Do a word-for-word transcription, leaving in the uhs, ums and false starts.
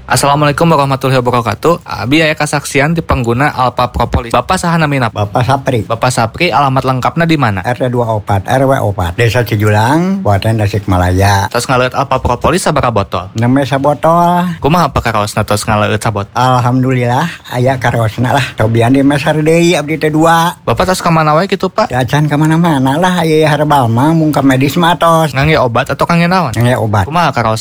Assalamualaikum warahmatullahi wabarakatuh. Abi aya kasaksian di pengguna Alpha Propolis. Bapak saha namina? Bapak Sapri. Bapak Sapri, alamat lengkapnya di mana? R T dua puluh empat R W empat Desa Cijulang, Kabupaten Tasikmalaya. Tos ngaleut Alpha Propolis sabaraha botol? Nembe sabotol. Kumaha apa karaosna tos ngaleut sabot? Alhamdulillah aya karosna lah. Tobian di mesar deui abdi teh dua. Bapak tos ka mana wae kitu, Pak? Dacan ka mana-mana lah aya herbal mah mung ka medis mah tos. Ngangge obat atau kangge naon? Ngangge obat. Kumaha karaos